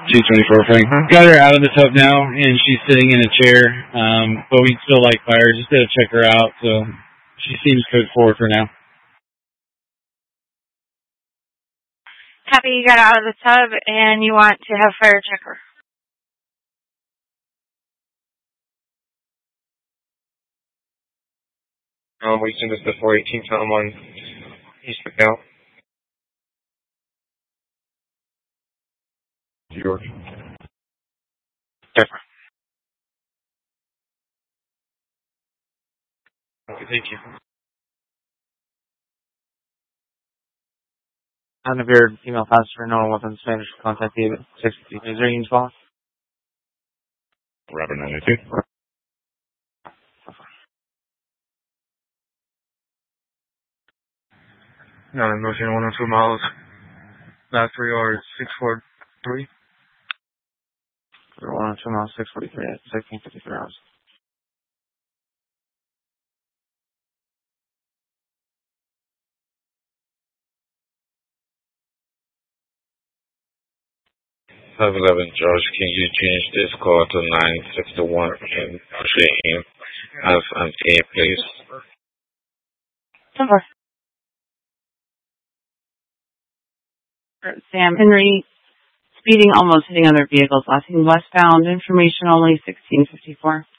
224 Frank. Got her out of the tub now, and she's sitting in a chair, but we'd still like fire. Just gotta check her out, so she seems code 4 for now. Copy, you got out of the tub, and you want to have fire check her. We send us the 418 time on East McDowell. George. Different. Okay, thank you. None of your female passengers for normal weapons Spanish contact David 650. Is there any response? Robert 92. Not in motion 102 miles. Last 3 hours 643. 102 miles 643 at 1653 hours. Have 11 George, can you change this call to 961 and Shane as an A, please? Number. Sam Henry, speeding, almost hitting other vehicles, last seen westbound, information only 1654.